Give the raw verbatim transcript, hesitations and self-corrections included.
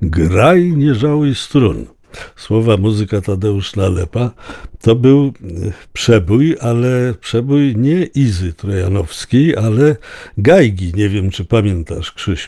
Graj, nie żałuj strun. Słowa, muzyka Tadeusz Nalepa. To był e, przebój, ale przebój nie Izy Trojanowskiej, ale Gajgi. Nie wiem, czy pamiętasz, Krzyś.